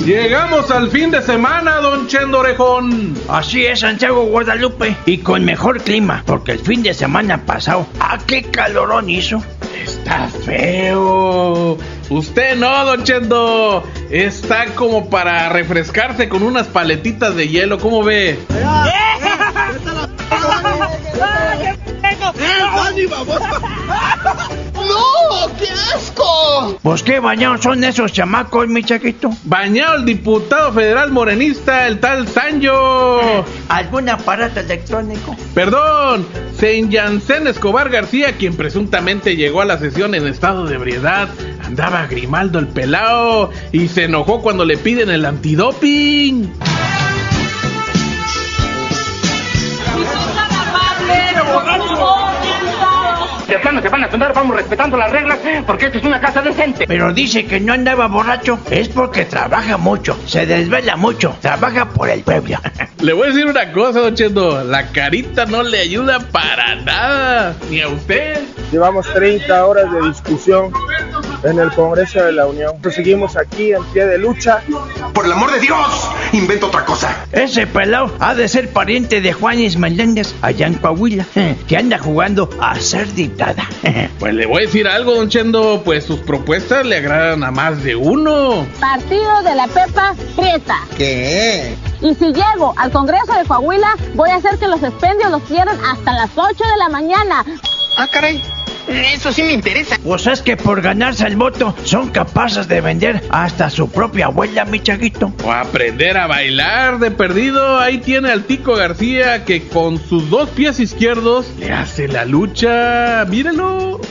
Llegamos al fin de semana, don Chendo Orejón. Así es, Santiago Guadalupe, y con mejor clima, porque el fin de semana pasado, ¡ah, qué calorón hizo! Está feo. Usted no, don Chendo. Está como para refrescarse con unas paletitas de hielo, ¿cómo ve? ¡No! ¡Qué asco! Pues qué bañados son esos chamacos, mi chaquito. Bañado el diputado federal morenista, el tal Sancho. ¿Algún aparato electrónico? Perdón, Saint Jansen Escobar García, quien presuntamente llegó a la sesión en estado de ebriedad. Andaba Grimaldo el pelao y se enojó cuando le piden el antidoping. De plano se van a tomar, vamos respetando las reglas, porque esta es una casa decente. Pero dice que no andaba borracho, es porque trabaja mucho, se desvela mucho, trabaja por el pueblo. Le voy a decir una cosa, don Chendo, la carita no le ayuda para nada, ni a usted. Llevamos 30 horas de discusión en el Congreso de la Unión. Seguimos aquí en pie de lucha. ¡Por el amor de Dios! ¡Inventa otra cosa! Ese pelao ha de ser pariente de Juanes Meléndez, allá en Coahuila, que anda jugando a ser diputada. Pues le voy a decir algo, don Chendo, pues sus propuestas le agradan a más de uno. Partido de la Pepa Prieta. ¿Qué? Y si llego al Congreso de Coahuila, voy a hacer que los expendios los cierren hasta las 8 de la mañana. Ah, caray. Eso sí me interesa. Pues es que por ganarse el voto son capaces de vender hasta su propia abuela, mi chaguito. O aprender a bailar de perdido. Ahí tiene al Tico García, que con sus 2 pies izquierdos le hace la lucha. ¡Míralo!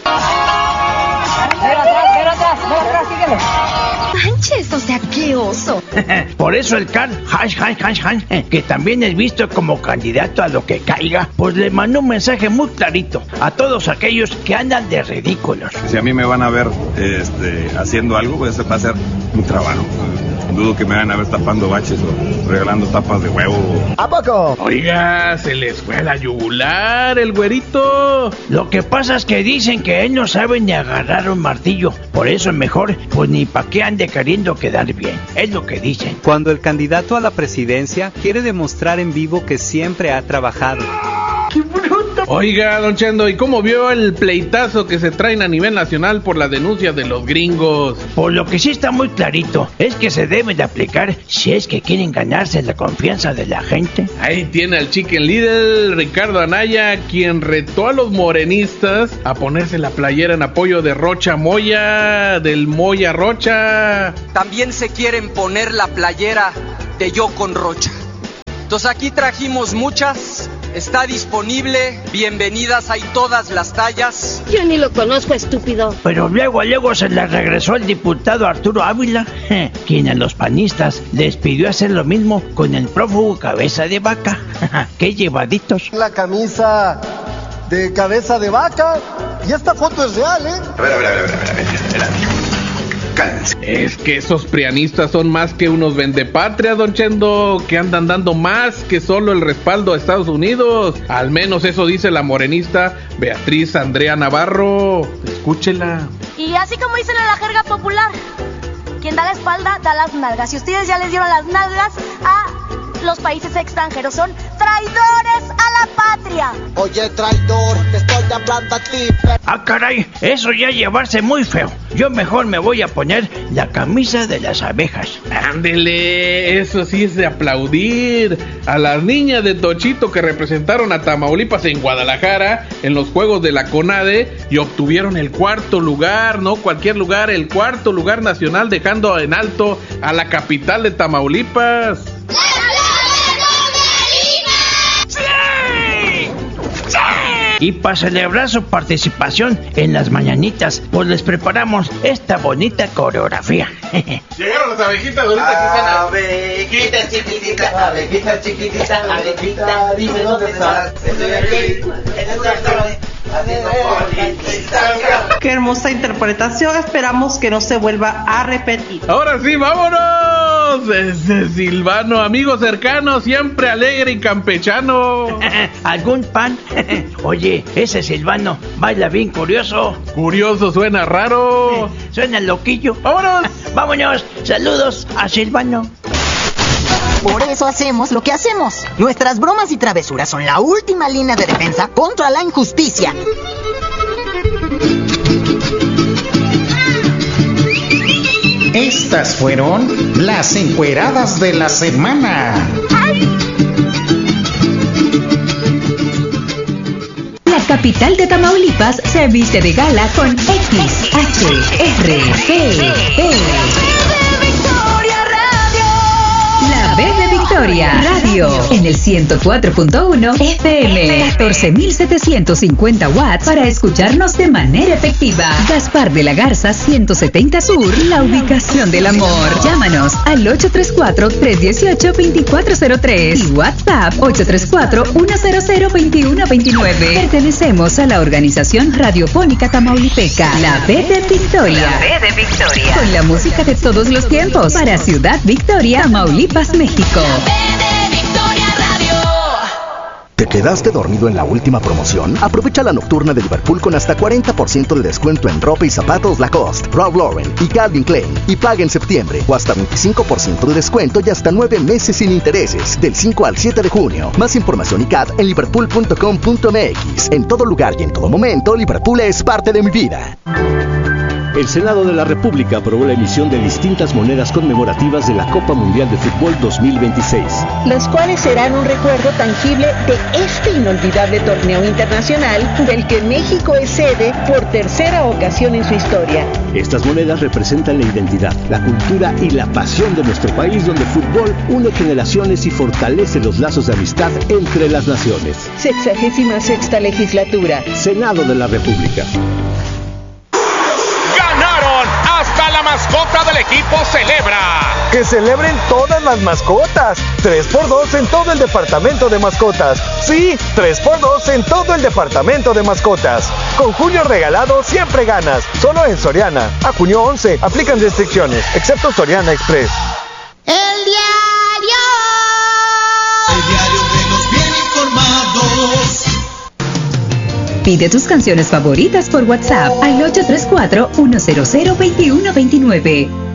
Mira atrás, síguelo. Sánchez, o sea, qué oso. Por eso el CAR, que también es visto como candidato a lo que caiga, pues le mandó un mensaje muy clarito a todos aquellos que andan de ridículos. Si a mí me van a ver haciendo algo, pues va a ser un trabajo. Dudo que me van a ver tapando baches o regalando tapas de huevo. ¿A poco? Oiga, se les fue a la yugular el güerito. Lo que pasa es que dicen que él no sabe ni agarrar un martillo. Por eso es mejor, pues ni pa' qué ande queriendo quedar bien. Es lo que dicen. Cuando el candidato a la presidencia quiere demostrar en vivo que siempre ha trabajado. ¡Qué bruto! Oiga, don Chendo, ¿y cómo vio el pleitazo que se traen a nivel nacional por la denuncia de los gringos? Por lo que sí está muy clarito, es que se debe de aplicar si es que quieren ganarse la confianza de la gente. Ahí tiene al Chicken Little, Ricardo Anaya, quien retó a los morenistas a ponerse la playera en apoyo de Rocha Moya, del Moya Rocha. También se quieren poner la playera de Yo con Rocha. Entonces aquí trajimos muchas. Está disponible, bienvenidas, hay todas las tallas. Yo ni lo conozco, estúpido. Pero luego se le regresó el diputado Arturo Ávila, quien a los panistas les pidió hacer lo mismo con el prófugo Cabeza de Vaca. ¡Qué llevaditos! La camisa de Cabeza de Vaca. Y esta foto es real, ¿eh? A ver. Es que esos prianistas son más que unos vendepatrias, don Chendo, que andan dando más que solo el respaldo a Estados Unidos. Al menos eso dice la morenista Beatriz Andrea Navarro. Escúchela. Y así como dicen en la jerga popular, quien da la espalda da las nalgas. Y ustedes ya les dieron las nalgas a los países extranjeros. Son traidores a la patria. Oye, traidor, te estoy hablando a ti. Ah, caray, eso ya llevarse muy feo. Yo mejor me voy a poner la camisa de las abejas. Ándele, eso sí es de aplaudir. A las niñas de Tochito que representaron a Tamaulipas en Guadalajara en los Juegos de la CONADE y obtuvieron el 4º lugar, no cualquier lugar, el 4º lugar nacional, dejando en alto a la capital de Tamaulipas. Y para celebrar su participación en las mañanitas, pues les preparamos esta bonita coreografía. Llegaron las abejitas ahorita que están. Abejitas chiquititas, abejitas chiquititas, abejita, dime dónde estás. Estoy aquí, en esta Qué hermosa interpretación, esperamos que no se vuelva a repetir. Ahora sí, vámonos. ¡Vámonos! Silvano, amigo cercano, siempre alegre y campechano. ¿Algún pan? Oye, ese Silvano baila bien curioso. Curioso suena raro. Suena loquillo. ¡Vámonos! ¡Vámonos! Saludos a Silvano. Por eso hacemos lo que hacemos. Nuestras bromas y travesuras son la última línea de defensa contra la injusticia. Estas fueron las encueradas de la semana. La capital de Tamaulipas se viste de gala con XHRPP. La B de Victoria Radio en el 104.1 FM, 14.750 watts para escucharnos de manera efectiva. Gaspar de la Garza 170 Sur, la ubicación del amor. Llámanos al 834-318-2403 y WhatsApp 834-100-2129. Pertenecemos a la organización radiofónica tamaulipeca, la B de Victoria. La B de Victoria. Con la música de todos los tiempos para Ciudad Victoria, Tamaulipas, México. ¿Te quedaste dormido en la última promoción? Aprovecha la nocturna de Liverpool con hasta 40% de descuento en ropa y zapatos Lacoste, Ralph Lauren y Calvin Klein. Y paga en septiembre, o hasta 25% de descuento y hasta 9 meses sin intereses, del 5 al 7 de junio. Más información y CAT en liverpool.com.mx. En todo lugar y en todo momento, Liverpool es parte de mi vida. El Senado de la República aprobó la emisión de distintas monedas conmemorativas de la Copa Mundial de Fútbol 2026. Las cuales serán un recuerdo tangible de este inolvidable torneo internacional del que México es sede por tercera ocasión en su historia. Estas monedas representan la identidad, la cultura y la pasión de nuestro país, donde el fútbol une generaciones y fortalece los lazos de amistad entre las naciones. 66ª legislatura. Senado de la República. ¡Hasta la mascota del equipo celebra! ¡Que celebren todas las mascotas! 3x2 en todo el departamento de mascotas. Sí, 3x2 en todo el departamento de mascotas. Con junio regalado siempre ganas. Solo en Soriana. A junio 11 aplican restricciones, excepto Soriana Express. El diario que nos viene informados. Pide tus canciones favoritas por WhatsApp al 834-100-2129.